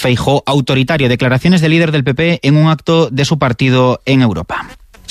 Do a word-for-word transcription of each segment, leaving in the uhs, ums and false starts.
Feijóo autoritario. Declaraciones del líder del P P en un acto de su partido en Europa.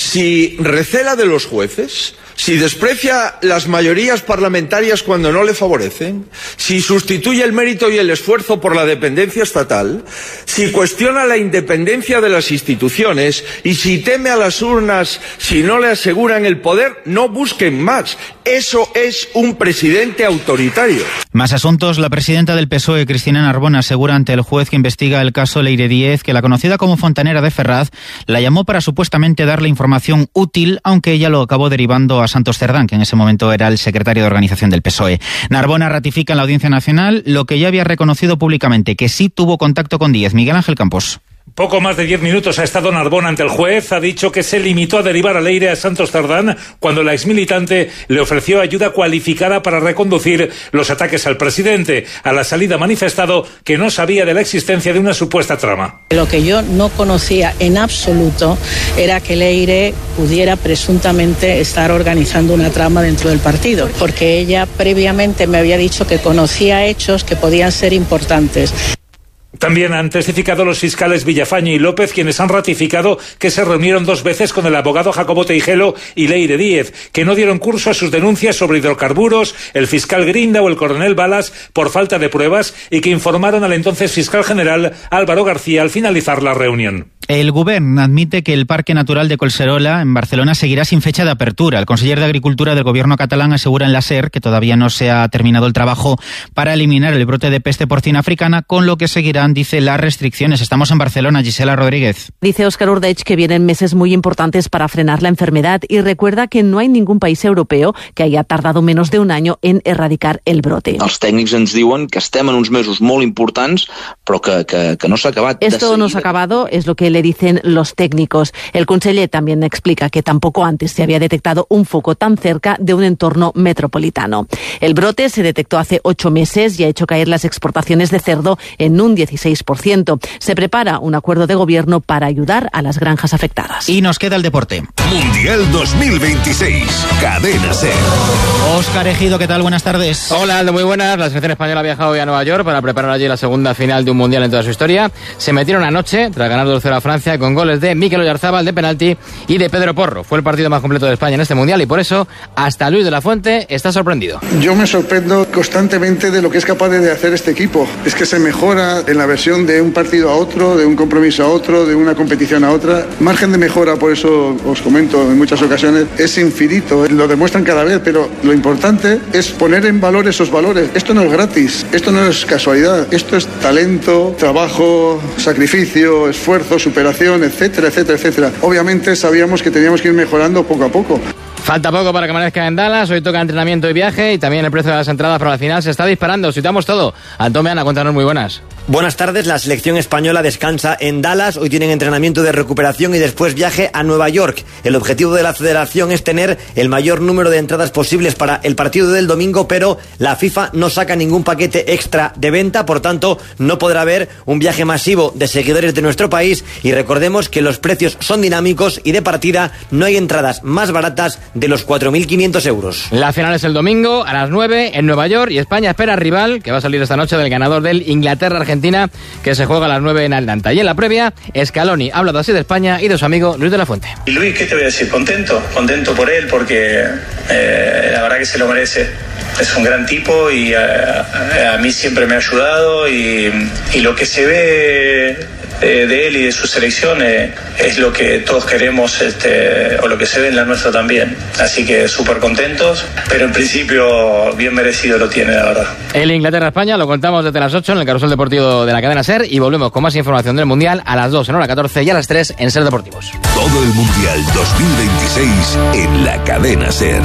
Si recela de los jueces, si desprecia las mayorías parlamentarias cuando no le favorecen, si sustituye el mérito y el esfuerzo por la dependencia estatal, si cuestiona la independencia de las instituciones y si teme a las urnas si no le aseguran el poder, no busquen más. Eso es un presidente autoritario. Más asuntos. La presidenta del P S O E, Cristina Narbona, asegura ante el juez que investiga el caso Leire Díez que la conocida como Fontanera de Ferraz la llamó para supuestamente darle información útil, aunque ella lo acabó derivando a Santos Cerdán, que en ese momento era el secretario de organización del P S O E. Narbona ratifica en la Audiencia Nacional lo que ya había reconocido públicamente, que sí tuvo contacto con Díez. Miguel Ángel Campos. Poco más de diez minutos ha estado Narbona ante el juez. Ha dicho que se limitó a derivar a Leire a Santos Cerdán cuando la exmilitante le ofreció ayuda cualificada para reconducir los ataques al presidente. A la salida ha manifestado que no sabía de la existencia de una supuesta trama. Lo que yo no conocía en absoluto era que Leire pudiera presuntamente estar organizando una trama dentro del partido, porque ella previamente me había dicho que conocía hechos que podían ser importantes. También han testificado los fiscales Villafañe y López, quienes han ratificado que se reunieron dos veces con el abogado Jacobo Teijelo y Leire Díez, que no dieron curso a sus denuncias sobre hidrocarburos, el fiscal Grinda o el coronel Balas por falta de pruebas, y que informaron al entonces fiscal general Álvaro García al finalizar la reunión. El Govern admite que el Parque Natural de Collserola en Barcelona seguirá sin fecha de apertura. El conseller de Agricultura del gobierno catalán asegura en la SER que todavía no se ha terminado el trabajo para eliminar el brote de peste porcina africana, con lo que seguirán, dice, las restricciones. Estamos en Barcelona, Gisela Rodríguez. Dice Óscar Urdeig que vienen meses muy importantes para frenar la enfermedad y recuerda que no hay ningún país europeo que haya tardado menos de un año en erradicar el brote. Els tècnics ens diuen que estem en uns mesos molt importants, però que, que, que no s'ha acabat. Esto no se ha acabado, es lo que le dicen los técnicos. El conseller también explica que tampoco antes se había detectado un foco tan cerca de un entorno metropolitano. El brote se detectó hace ocho meses y ha hecho caer las exportaciones de cerdo en un dieciséis por ciento. Se prepara un acuerdo de gobierno para ayudar a las granjas afectadas. Y nos queda el deporte. Mundial dos mil veintiséis. Cadena SER. Óscar Ejido, ¿qué tal? Buenas tardes. Hola, Aldo, muy buenas. La selección española ha viajado hoy a Nueva York para preparar allí la segunda final de un mundial en toda su historia. Se metieron anoche, tras ganar dos cero a Francia, con goles de Mikel Oyarzábal de penalti y de Pedro Porro. Fue el partido más completo de España en este mundial y por eso hasta Luis de la Fuente está sorprendido. Yo me sorprendo constantemente de lo que es capaz de hacer este equipo. Es que se mejora en la versión de un partido a otro, de un compromiso a otro, de una competición a otra. Margen de mejora, por eso os comento en muchas ocasiones, es infinito. Lo demuestran cada vez, pero lo importante es poner en valor esos valores. Esto no es gratis, esto no es casualidad, esto es talento, trabajo, sacrificio, esfuerzo, superación, etcétera, etcétera, etcétera. Obviamente sabíamos que teníamos que ir mejorando poco a poco. Falta poco para que amanezca en Dallas. Hoy toca entrenamiento y viaje y también el precio de las entradas para la final se está disparando. Situamos todo. Antón Meana, cuéntanos, muy buenas. Buenas tardes. La selección española descansa en Dallas. Hoy tienen entrenamiento de recuperación y después viaje a Nueva York. El objetivo de la federación es tener el mayor número de entradas posibles para el partido del domingo, pero la FIFA no saca ningún paquete extra de venta, por tanto no podrá haber un viaje masivo de seguidores de nuestro país, y recordemos que los precios son dinámicos y de partida no hay entradas más baratas de los cuatro mil quinientos euros. La final es el domingo a las nueve en Nueva York y España espera rival que va a salir esta noche del ganador del Inglaterra-Argentina, que se juega a las nueve en Atlanta. Y en la previa, Scaloni ha hablado así de España y de su amigo Luis de la Fuente. Y Luis, ¿qué te voy a decir? Contento, contento por él porque eh, la verdad que se lo merece. Es un gran tipo y a, a mí siempre me ha ayudado y, y lo que se ve de, de él y de su selección eh, es lo que todos queremos, este, o lo que se ve en la nuestra también. Así que súper contentos, pero en principio bien merecido lo tiene, la verdad. El Inglaterra-España lo contamos desde las ocho en el Carrusel Deportivo de la cadena SER y volvemos con más información del Mundial a las dos en hora catorce y a las tres en SER Deportivos. Todo el Mundial dos mil veintiséis en la cadena SER.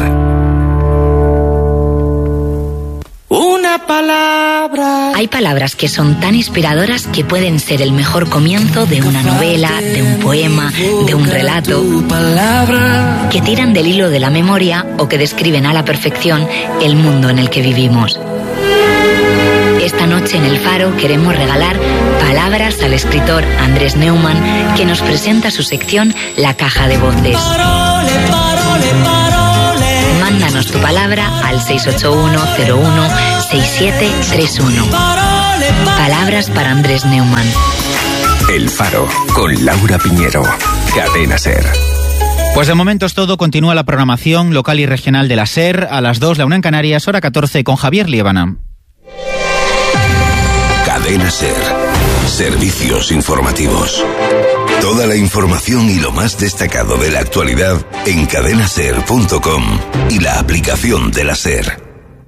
Una palabra. Hay palabras que son tan inspiradoras que pueden ser el mejor comienzo de una novela, de un poema, de un relato, que tiran del hilo de la memoria o que describen a la perfección el mundo en el que vivimos. Esta noche en El Faro queremos regalar palabras al escritor Andrés Neumann, que nos presenta su sección La Caja de Voces. Mándanos tu palabra al seis ocho uno cero uno seis siete tres uno. Palabras para Andrés Neumann. El Faro, con Laura Piñero. Cadena SER. Pues de momento es todo. Continúa la programación local y regional de la SER. A las dos, la una en Canarias, hora catorce, con Javier Liébana. Cadena SER. Servicios informativos. Toda la información y lo más destacado de la actualidad en cadena ser punto com y la aplicación de la SER.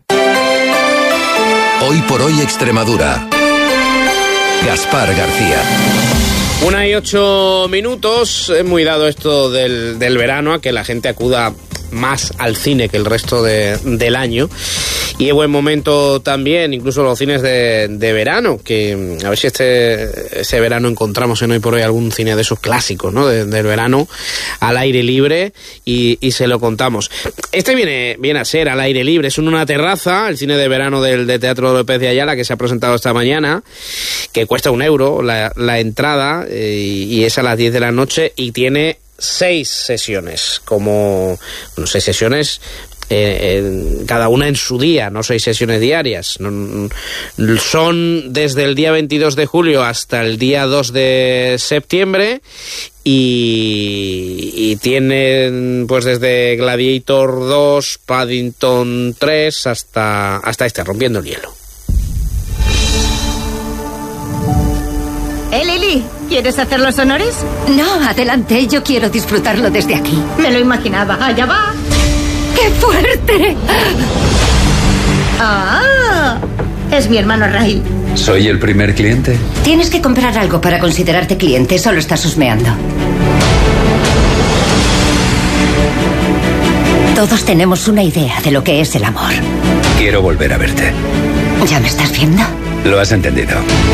Hoy por hoy Extremadura. Gaspar García. Una y ocho minutos. Es muy dado esto del, del verano a que la gente acuda más al cine que el resto de, del año. Y es buen momento también, incluso los cines de, de verano, que a ver si este, este verano encontramos en Hoy por Hoy algún cine de esos clásicos, ¿no? De, del verano, al aire libre, y, y se lo contamos. Este viene, viene a ser al aire libre, es en una terraza, el cine de verano del de Teatro López de Ayala, que se ha presentado esta mañana, que cuesta un euro la, la entrada, eh, y es a las diez de la noche, y tiene seis sesiones, como, bueno, seis sesiones, Eh, eh, cada una en su día, no seis sesiones diarias. No, son desde el día veintidós de julio hasta el día dos de septiembre y, y tienen pues desde Gladiator dos, Paddington tres hasta, hasta este, Rompiendo el Hielo. ¿Eh, Lili? ¿Quieres hacer los honores? No, adelante, yo quiero disfrutarlo desde aquí. Me lo imaginaba. ¡Allá va! ¡Qué fuerte! ¡Ah! Es mi hermano Ray. ¿Soy el primer cliente? Tienes que comprar algo para considerarte cliente, solo estás husmeando. Todos tenemos una idea de lo que es el amor. Quiero volver a verte. ¿Ya me estás viendo? Lo has entendido.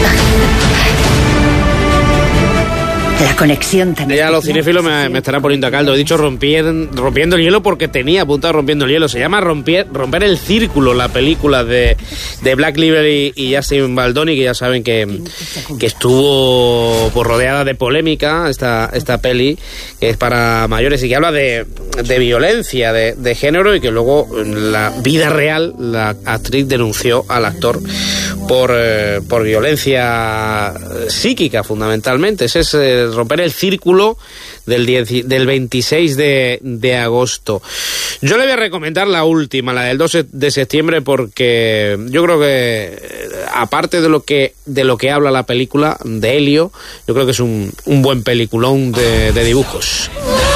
La conexión también. Ya los cinéfilos me, me estarán poniendo a caldo. He dicho rompier, rompiendo el hielo porque tenía apuntado Rompiendo el Hielo. Se llama Rompier, Romper el Círculo, la película de, de Black Lively y Justin Baldoni, que ya saben que, que estuvo pues, rodeada de polémica esta, esta peli, que es para mayores y que habla de, de violencia de, de género, y que luego en la vida real la actriz denunció al actor por, eh, por violencia psíquica, fundamentalmente. Ese es eh, Romper el Círculo del, diez, del veintiséis de, de agosto. Yo le voy a recomendar la última, la del dos de septiembre, porque yo creo que aparte de lo que de lo que habla la película de Helio, yo creo que es un, un buen peliculón de, de dibujos.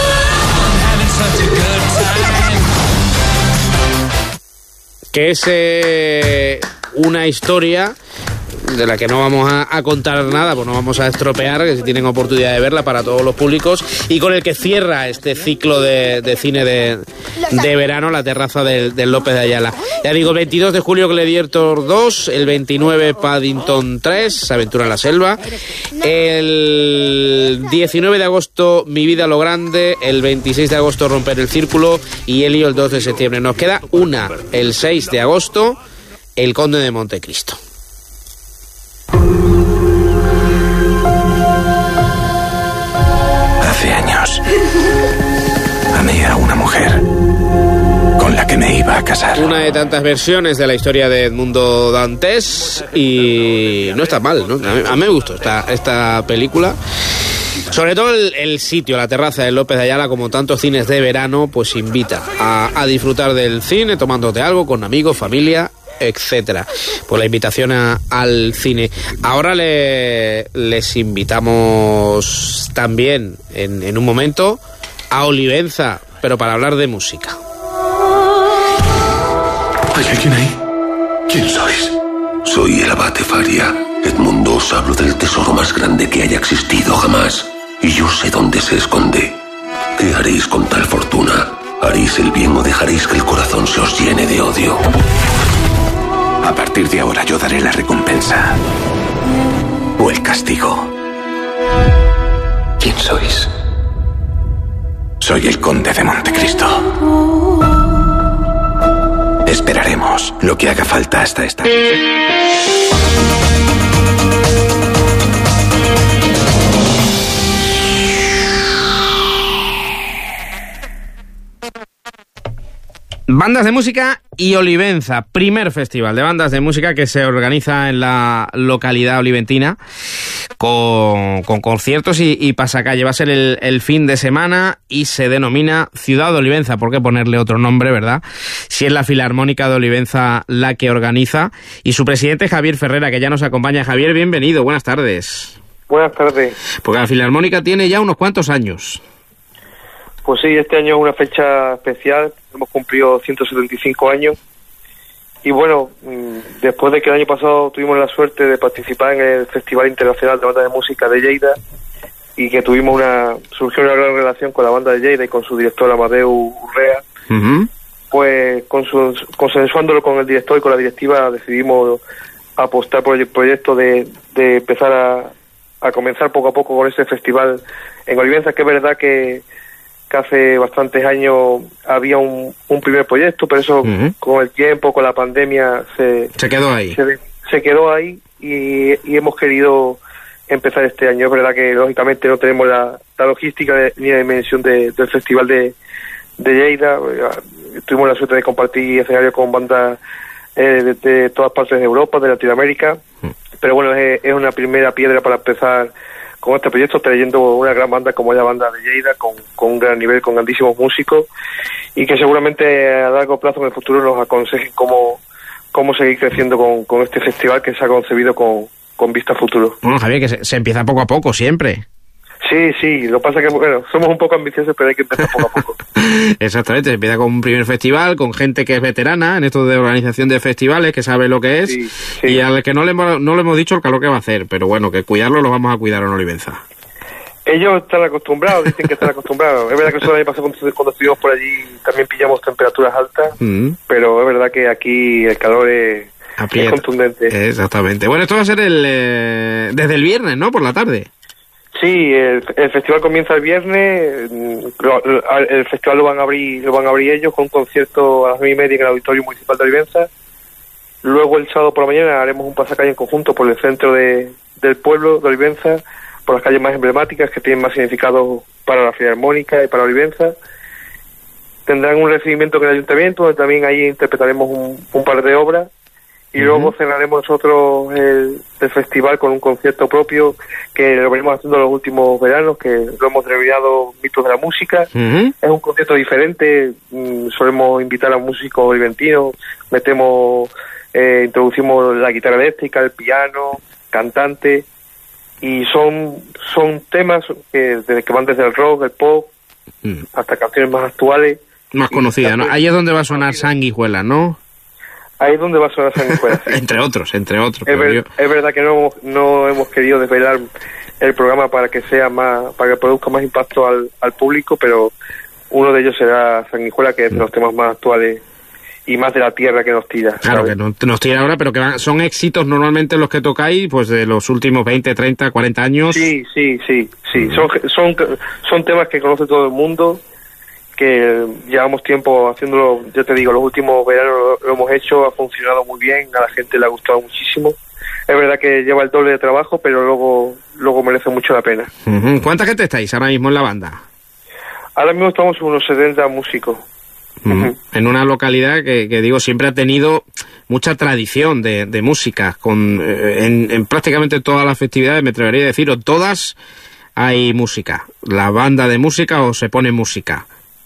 Que es eh, una historia de la que no vamos a, a contar nada, pues no vamos a estropear, que si tienen oportunidad de verla, para todos los públicos, y con el que cierra este ciclo de, de cine de, de verano, La terraza del, del López de Ayala. Ya digo, veintidós de julio Gladiator dos, el veintinueve Paddington tres, Aventura en la selva, el diecinueve de agosto Mi vida a lo grande, el veintiséis de agosto Romper el Círculo y Helio el dos de septiembre. Nos queda una, el seis de agosto, El Conde de Montecristo. Hace años amé a una mujer con la que me iba a casar. Una de tantas versiones de la historia de Edmundo Dantes, y no está mal, ¿no? A mí, a mí me gustó esta, esta película. Sobre todo el, el sitio, la terraza de López de Ayala, como tantos cines de verano, pues invita a, a disfrutar del cine, tomándote algo con amigos, familia, etcétera. Pues la invitación a, al cine. Ahora le, les invitamos también en, en un momento a Olivenza, pero para hablar de música. ¿Hay alguien ahí? ¿Quién sois? Soy el abate Faria. Edmundo, os hablo del tesoro más grande que haya existido jamás. Y yo sé dónde se esconde. ¿Qué haréis con tal fortuna? ¿Haréis el bien o dejaréis que el corazón se os llene de odio? A partir de ahora yo daré la recompensa o el castigo. ¿Quién sois? Soy el Conde de Montecristo. Esperaremos lo que haga falta hasta esta. Bandas de música y Olivenza, primer festival de bandas de música que se organiza en la localidad oliventina con, con conciertos y, y pasacalle. Va a ser el, el fin de semana y se denomina Ciudad de Olivenza. ¿Por qué ponerle otro nombre, verdad? Si es la Filarmónica de Olivenza la que organiza. Y su presidente Javier Ferrera, que ya nos acompaña. Javier, bienvenido, buenas tardes. Buenas tardes. Porque la Filarmónica tiene ya unos cuantos años. Pues sí, este año es una fecha especial, hemos cumplido ciento setenta y cinco años y bueno, después de que el año pasado tuvimos la suerte de participar en el Festival Internacional de Bandas de Música de Lleida y que tuvimos una, surgió una gran relación con la banda de Lleida y con su director Amadeu Urrea, uh-huh. pues consu- consensuándolo con el director y con la directiva decidimos apostar por el proyecto de, de empezar a, a comenzar poco a poco con ese festival en Olivenza, que es verdad que que hace bastantes años había un, un primer proyecto, pero eso uh-huh. con el tiempo, con la pandemia, se, se quedó ahí. Se, se quedó ahí y, y hemos querido empezar este año. Es verdad que lógicamente no tenemos la, la logística de, ni la dimensión de, del Festival de, de Lleida. Tuvimos la suerte de compartir escenario con bandas eh, de, de todas partes de Europa, de Latinoamérica, uh-huh. pero bueno, es, es una primera piedra para empezar con este proyecto, trayendo una gran banda como la banda de Lleida, con, con un gran nivel, con grandísimos músicos, y que seguramente a largo plazo en el futuro nos aconsejen cómo, cómo seguir creciendo con, con este festival que se ha concebido con, con vista a futuro. Bueno, Javier, que se, se empieza poco a poco, siempre. Sí, sí, lo que pasa es que, bueno, somos un poco ambiciosos, pero hay que empezar poco a poco. Exactamente, se empieza con un primer festival, con gente que es veterana en esto de organización de festivales, que sabe lo que es, sí, sí. y al que no le, hemos, no le hemos dicho el calor que va a hacer, pero bueno, que cuidarlo lo vamos a cuidar en Olivenza. Ellos están acostumbrados, dicen que están acostumbrados. Es verdad que eso el año pasado cuando, cuando estuvimos por allí también pillamos temperaturas altas, mm. pero es verdad que aquí el calor es, es contundente. Exactamente. Bueno, esto va a ser el eh, desde el viernes, ¿no? Por la tarde. Sí, el, el festival comienza el viernes, el, el festival lo van a abrir lo van a abrir ellos con un concierto a las nueve y media en el Auditorio Municipal de Olivenza. Luego el sábado por la mañana haremos un pasacalle en conjunto por el centro de, del pueblo de Olivenza, por las calles más emblemáticas que tienen más significado para la Filarmónica y para Olivenza. Tendrán un recibimiento en el ayuntamiento, donde también ahí interpretaremos un, un par de obras. Y uh-huh. luego cerraremos nosotros el, el festival con un concierto propio que lo venimos haciendo los últimos veranos, que lo hemos denominado Mitos de la Música. Uh-huh. Es un concierto diferente, mm, solemos invitar a músicos oliventinos, metemos, eh, introducimos la guitarra eléctrica, el piano, cantante, y son son temas que, desde que van desde el rock, el pop, uh-huh. hasta canciones más actuales. Más conocidas, ¿no? Ahí es donde va a sonar Sanguijuela, ¿no? Ahí es donde va a sonar Sanguijuela. Sí. entre otros, entre otros. Es, ver, yo... es verdad que no, no hemos querido desvelar el programa para que sea más, para que produzca más impacto al, al público, pero uno de ellos será Sanguijuela, que es de los temas más actuales y más de la tierra que nos tira. Claro, ¿sabes? Que no, nos tira ahora, pero que van, son éxitos normalmente los que tocáis, pues de los últimos veinte, treinta, cuarenta años. Sí, sí, sí, sí. Mm. Son, son, son temas que conoce todo el mundo, que llevamos tiempo haciéndolo, yo te digo, los últimos veranos lo, lo hemos hecho, ha funcionado muy bien, a la gente le ha gustado muchísimo. Es verdad que lleva el doble de trabajo, pero luego luego merece mucho la pena. Uh-huh. ¿Cuánta gente estáis ahora mismo en la banda? Ahora mismo estamos unos setenta músicos. Uh-huh. Uh-huh. En una localidad que, que digo, siempre ha tenido mucha tradición de, de música, con eh, en, en prácticamente todas las festividades, me atrevería a decir, o todas hay música. La banda de música o se pone música.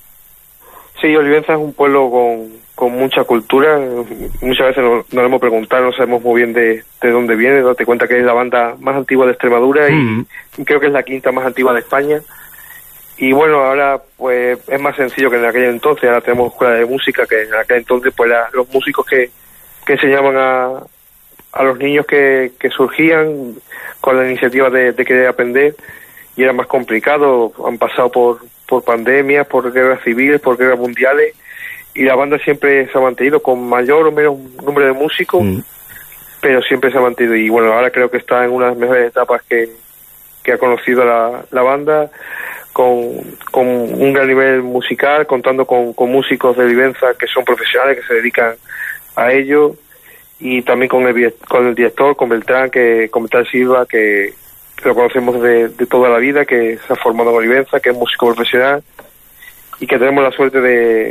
Sí, Olivenza es un pueblo con, con mucha cultura. Muchas veces nos, nos hemos preguntado, no sabemos muy bien de, de dónde viene. Date cuenta que es la banda más antigua de Extremadura y, mm. y creo que es la quinta más antigua de España. Y bueno, ahora pues es más sencillo que en aquel entonces. Ahora tenemos escuela de música, que en aquel entonces pues la, los músicos que, que enseñaban a, a los niños que, que surgían con la iniciativa de, de querer aprender, y era más complicado. Han pasado por por pandemias, por guerras civiles, por guerras mundiales, y la banda siempre se ha mantenido con mayor o menos número de músicos, mm. pero siempre se ha mantenido. Y bueno, ahora creo que está en una de las mejores etapas que, que ha conocido la, la banda, con, con un gran nivel musical, contando con, con músicos de Olivenza que son profesionales, que se dedican a ello, y también con el, con el director, con Beltrán, que, con Beltrán Silva, que lo conocemos de, de toda la vida, que se ha formado en Olivenza, que es músico profesional, y que tenemos la suerte de,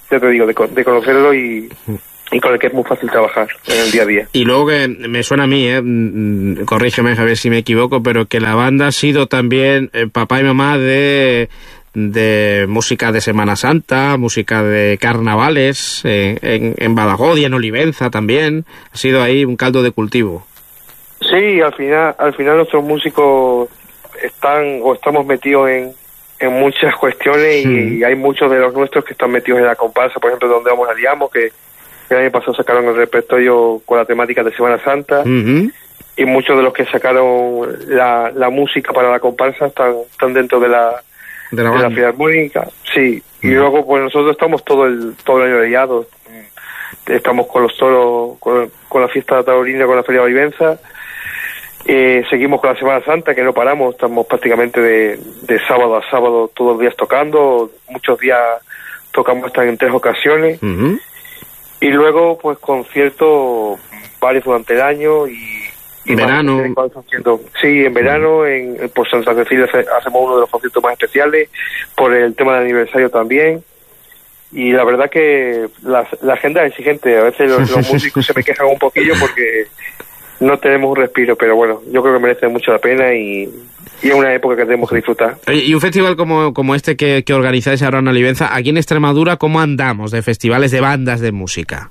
ya te digo, de, de conocerlo y, y con el que es muy fácil trabajar en el día a día. Y luego que me suena a mí, eh, corrígeme a ver si me equivoco, pero que la banda ha sido también eh, papá y mamá de... de música de Semana Santa, música de carnavales, eh, en, en Badajoz y en Olivenza también. Ha sido ahí un caldo de cultivo. Sí, al final, al final nuestros músicos están o estamos metidos en, en muchas cuestiones y, mm. y hay muchos de los nuestros que están metidos en la comparsa, por ejemplo, donde vamos a Diamos, que el año pasado sacaron el repertorio con la temática de Semana Santa, mm-hmm. y muchos de los que sacaron la, la música para la comparsa están, están dentro de la de la, de la filarmónica, sí, mm. y luego pues nosotros estamos todo el todo el año liados, estamos con los toros, con, con la fiesta taurina, con la feria de Olivenza. Eh, seguimos con la Semana Santa, que no paramos, estamos prácticamente de, de sábado a sábado todos los días tocando, muchos días tocamos hasta en tres ocasiones, uh-huh. y luego pues conciertos varios durante el año y, y verano. Sí, en verano, uh-huh. en por Santa Cecilia hacemos uno de los conciertos más especiales, por el tema del aniversario también. Y la verdad que la, la agenda es exigente, a veces los, los músicos se me quejan un poquillo porque no tenemos un respiro, pero bueno, yo creo que merece mucho la pena y, y es una época que tenemos que disfrutar. Y un festival como, como este que, que organizáis ahora en Olivenza, aquí en Extremadura, ¿cómo andamos de festivales de bandas de música?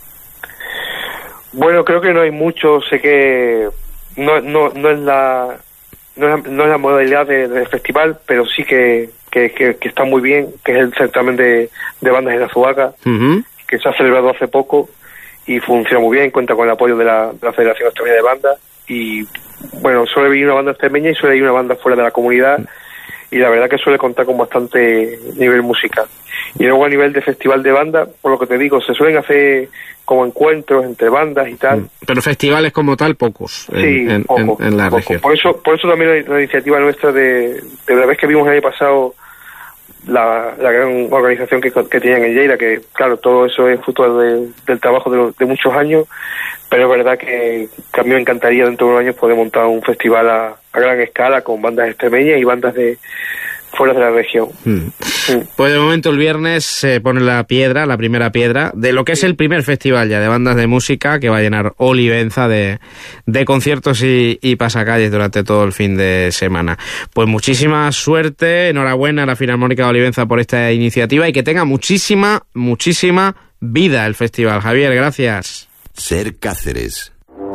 Bueno, creo que no hay mucho, sé que no, no, no es la no es, no es la modalidad de, de festival, pero sí que, que, que, que está muy bien, que es el certamen de, de bandas en Azuaga, uh-huh. que se ha celebrado hace poco y funciona muy bien, cuenta con el apoyo de la, de la Federación Extremeña de Bandas y bueno, suele venir una banda extremeña y suele ir una banda fuera de la comunidad y la verdad que suele contar con bastante nivel musical. Y luego a nivel de festival de bandas, por lo que te digo, se suelen hacer como encuentros entre bandas y tal. Pero festivales como tal, pocos en, sí, en, poco, en, en la poco. región. Por eso, por eso también la, la iniciativa nuestra de, de la vez que vimos el año pasado la, la gran organización que, que tenían en Lleida, que claro, todo eso es fruto de, del trabajo de, de muchos años, pero es verdad que, que a mí me encantaría dentro de unos años poder montar un festival a, a gran escala con bandas extremeñas y bandas de fuera de la región. Mm. Mm. Pues de momento el viernes se pone la piedra, la primera piedra, de lo que es el primer festival ya de bandas de música que va a llenar Olivenza de, de conciertos y, y pasacalles durante todo el fin de semana. Pues muchísima suerte, enhorabuena a la Filarmónica de Olivenza por esta iniciativa y que tenga muchísima, muchísima vida el festival. Javier, gracias. Ser Cáceres.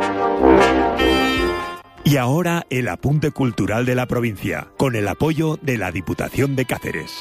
Y ahora el apunte cultural de la provincia, con el apoyo de la Diputación de Cáceres.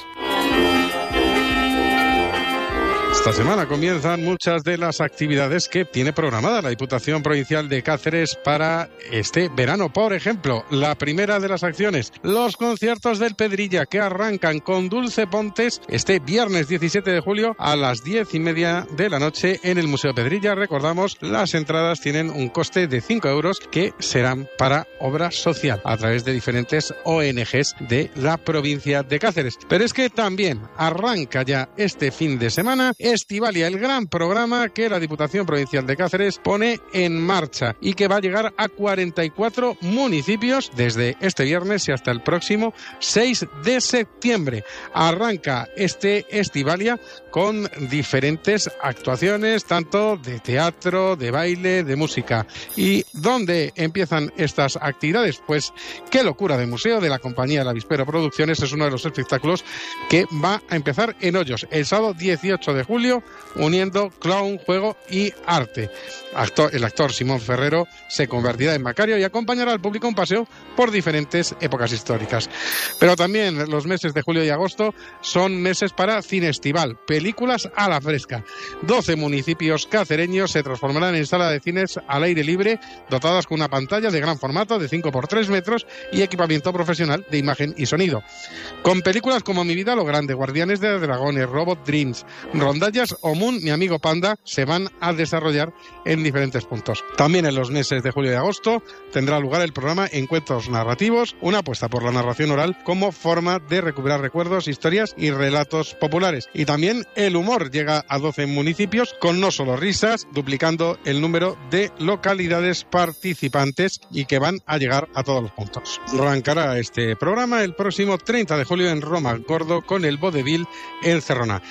Esta semana comienzan muchas de las actividades que tiene programada la Diputación Provincial de Cáceres para este verano. Por ejemplo, la primera de las acciones, los conciertos del Pedrilla, que arrancan con Dulce Pontes este viernes diecisiete de julio a las diez y media de la noche en el Museo Pedrilla. Recordamos, las entradas tienen un coste de cinco euros que serán para obra social a través de diferentes O N Ges de la provincia de Cáceres. Pero es que también arranca ya este fin de semana Estivalia, el gran programa que la Diputación Provincial de Cáceres pone en marcha y que va a llegar a cuarenta y cuatro municipios desde este viernes y hasta el próximo seis de septiembre. Arranca este Estivalia con diferentes actuaciones, tanto de teatro, de baile, de música. ¿Y dónde empiezan estas actividades? Pues Qué locura de museo de la compañía La Avispero Producciones es uno de los espectáculos que va a empezar en Hoyos el sábado dieciocho de julio, uniendo clown, juego y arte. Actor, el actor Simón Ferrero se convertirá en Macario y acompañará al público un paseo por diferentes épocas históricas. Pero también los meses de julio y agosto son meses para cine estival, películas a la fresca. doce municipios cacereños se transformarán en sala de cines al aire libre, dotadas con una pantalla de gran formato de cinco por tres metros y equipamiento profesional de imagen y sonido. Con películas como Mi vida lo grande, Guardianes de Dragones, Robot Dreams, Rondallas o Moon, Mi amigo Panda, se van a desarrollar en diferentes puntos. También en los meses de julio y agosto tendrá lugar el programa Encuentros Narrativos, una apuesta por la narración oral como forma de recuperar recuerdos, historias y relatos populares. Y también el humor llega a doce municipios con no solo risas, duplicando el número de localidades participantes y que van a llegar a todos los puntos. Arrancará este programa el próximo treinta de julio en Roma, Gordo, con el Vodevil en Cerrona.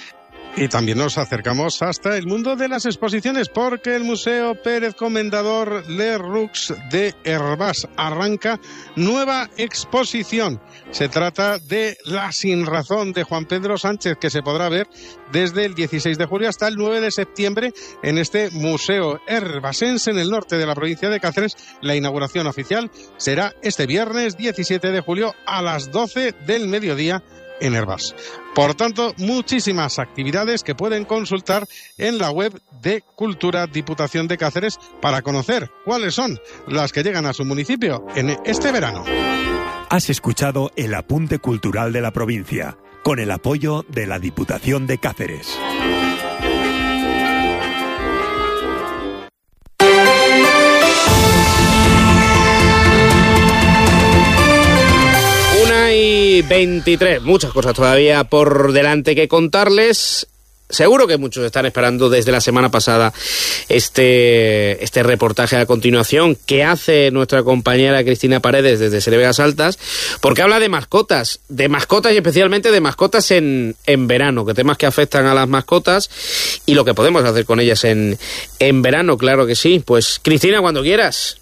Y también nos acercamos hasta el mundo de las exposiciones, porque el Museo Pérez Comendador Le Roux de Hervás arranca nueva exposición. Se trata de La Sinrazón de Juan Pedro Sánchez, que se podrá ver desde el dieciséis de julio hasta el nueve de septiembre en este museo herbasense en el norte de la provincia de Cáceres. La inauguración oficial será este viernes diecisiete de julio a las doce del mediodía en Hervás. Por tanto, muchísimas actividades que pueden consultar en la web de Cultura Diputación de Cáceres para conocer cuáles son las que llegan a su municipio en este verano. Has escuchado el apunte cultural de la provincia, con el apoyo de la Diputación de Cáceres. Y veintitrés, muchas cosas todavía por delante que contarles. Seguro que muchos están esperando desde la semana pasada este, este reportaje a continuación que hace nuestra compañera Cristina Paredes desde Serevegas Altas, porque habla de mascotas, de mascotas y especialmente de mascotas en, en verano, que temas que afectan a las mascotas y lo que podemos hacer con ellas en, en verano, claro que sí. Pues Cristina, cuando quieras.